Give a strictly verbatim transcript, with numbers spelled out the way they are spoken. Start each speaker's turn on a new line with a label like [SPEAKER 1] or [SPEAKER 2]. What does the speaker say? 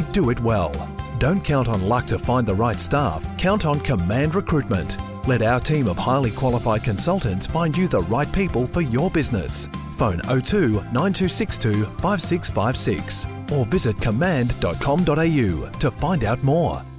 [SPEAKER 1] do it well. Don't count on luck to find the right staff. Count on Command Recruitment. Let our team of highly qualified consultants find you the right people for your business. Phone oh two nine two six two five six five six or visit command dot com dot a u to find out more.